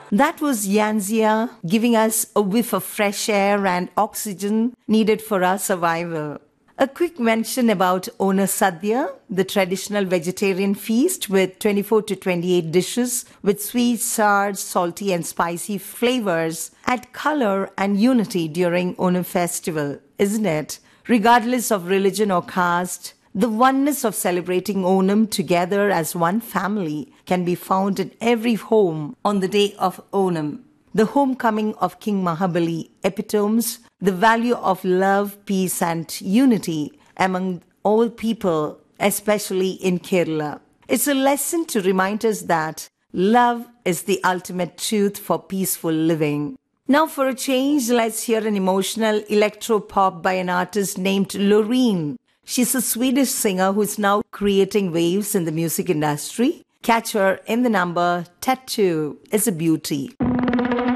That was Yanzia giving us a whiff of fresh air and oxygen needed for our survival. A quick mention about Ona Sadhya, the traditional vegetarian feast with 24 to 28 dishes with sweet, sour, salty and spicy flavors add color and unity during Onam festival, isn't it? Regardless of religion or caste, the oneness of celebrating Onam together as one family can be found in every home on the day of Onam. The homecoming of King Mahabali epitomes the value of love, peace and unity among all people, especially in Kerala. It's a lesson to remind us that love is the ultimate truth for peaceful living. Now for a change, let's hear an emotional electro-pop by an artist named Loreen. She's a Swedish singer who's now creating waves in the music industry. Catch her in the number Tattoo is a Beauty.